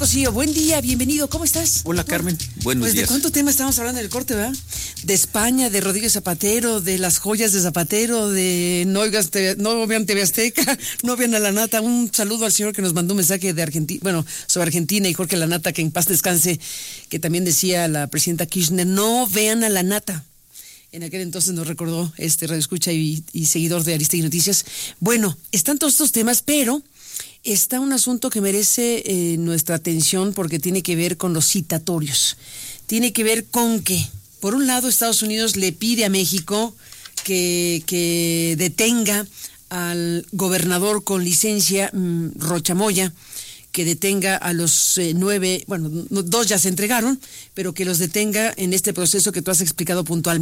Cosío, buen día, bienvenido, ¿cómo estás? Hola, Carmen, buenos días. ¿De cuánto tema estamos hablando en el corte, verdad? De España, de Rodríguez Zapatero, de las joyas de Zapatero, de no vean TV Azteca, no vean a la Nata. Un saludo al señor que nos mandó un mensaje de Argentina, sobre Argentina, y Jorge La Nata, que en paz descanse, que también decía la presidenta Kirchner, no vean a la Nata. En aquel entonces nos recordó radioescucha y seguidor de Aristegui Noticias. Bueno, están todos estos temas, pero está un asunto que merece nuestra atención porque tiene que ver con los citatorios. Tiene que ver con que, por un lado, Estados Unidos le pide a México que detenga al gobernador con licencia, Rocha Moya, que detenga a los 9, 2 ya se entregaron, pero que los detenga en este proceso que tú has explicado puntualmente.